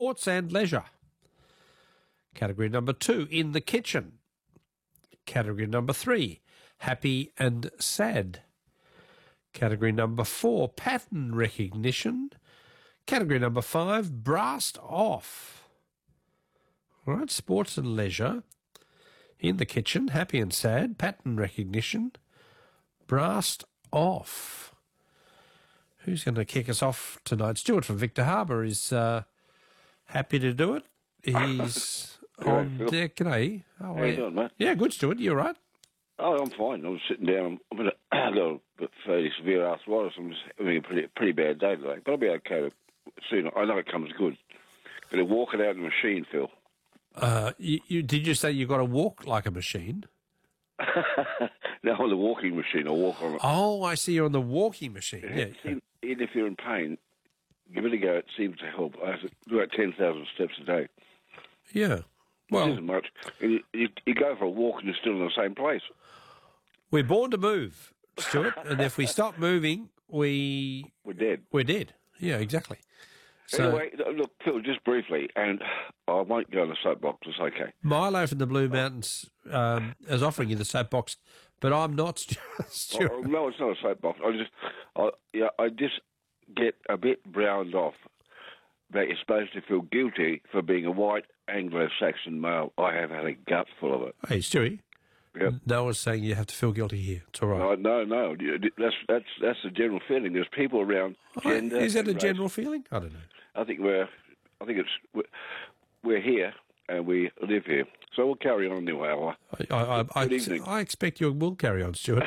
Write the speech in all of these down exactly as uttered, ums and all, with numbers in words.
sports and leisure. Category number two, in the kitchen. Category number three, happy and sad. Category number four, pattern recognition. Category number five, brassed off. All right, sports and leisure. In the kitchen, happy and sad, pattern recognition, brassed off. Who's going to kick us off tonight? Stuart from Victor Harbour is uh, happy to do it. He's on deck. G'day. How are you doing, mate? Yeah, good, Stuart. You all right? Oh, I'm fine. I'm sitting down. I'm in a, I've got a bit fairly severe arthritis. I'm just having a pretty, pretty bad day today. But I'll be okay soon. I know it comes good. Going to walk it out in the machine, Phil. Uh, you, you, did you say you got to walk like a machine? No, on the walking machine. I walk on it. Oh, I see. You're on the walking machine. Yeah. It seems, even if you're in pain, give it a go. It seems to help. I have to do about ten thousand steps a day. Yeah. Well, it isn't much. And you, you, you go for a walk and you're still in the same place. We're born to move, Stuart, and if we stop moving, we... We're dead. We're dead. Yeah, exactly. So, anyway, look, Phil, just briefly, and I won't go on the soapbox, it's okay. Milo from the Blue Mountains um, is offering you the soapbox, but I'm not, Stuart. Oh, no, it's not a soapbox. I just, I, yeah, I just get a bit browned off that you're supposed to feel guilty for being a white Anglo-Saxon male. I have had a gut full of it. Hey, Stewie. Yep. No one's saying you have to feel guilty here. It's all right. No, no, no. That's that's that's the general feeling. There's people around gender. Oh, is that a race. general feeling? I don't know. I think we're, I think it's we're, we're here and we live here. So we'll carry on anyway. I, I, I, Good evening. I expect you will carry on, Stuart.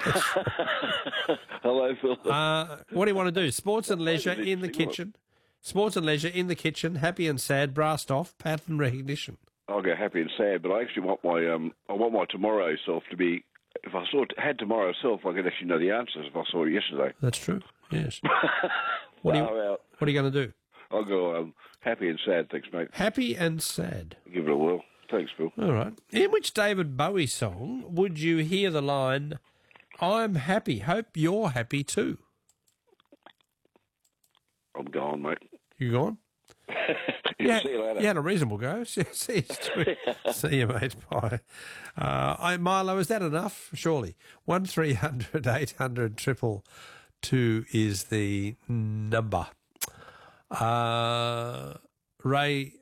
Hello, Phil. Uh, what do you want to do? Sports and leisure in the kitchen. Sports and leisure in the kitchen. Happy and sad. Brassed off. Pattern recognition. I'll go happy and sad, but I actually want my um, I want my tomorrow self to be. If I saw had tomorrow self, I could actually know the answers. If I saw it yesterday, that's true. Yes. What, are you, out. what are you going to do? I'll go um, happy and sad. Thanks, mate. Happy and sad. Give it a whirl. Thanks, Phil. All right. In which David Bowie song would you hear the line, "I'm happy, hope you're happy too"? I'm gone, mate. You gone? Yeah, you, see you later. You had a reasonable go. See, see, see you, mate. Bye. Uh, I, Milo, is that enough? Surely. One three hundred eight hundred triple two is the number. Uh, Ray.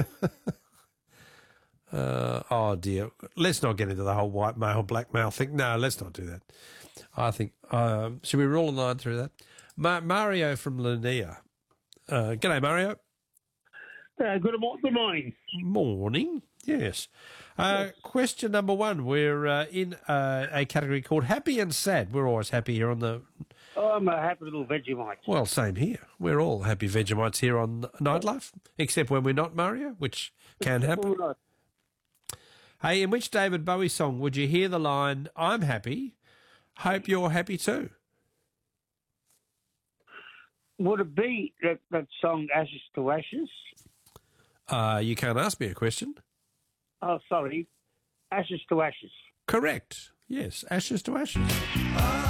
uh, oh dear. Let's not get into the whole white male, black male thing. No, let's not do that. I think. Um, should we roll a line through that? Ma- Mario from Linnea. Uh, g'day, Mario. Uh, good, good morning. Morning, yes. Uh, question number one. We're uh, in uh, a category called happy and sad. We're always happy here on the... Oh, I'm a happy little Vegemite. Well, same here. We're all happy Vegemites here on Nightlife, except when we're not, Mario, which can happen. Hey, in which David Bowie song would you hear the line, "I'm happy, hope you're happy too"? Would it be that, that song Ashes to Ashes? Uh, you can't ask me a question. Oh, sorry. Ashes to Ashes. Correct. Yes, Ashes to Ashes.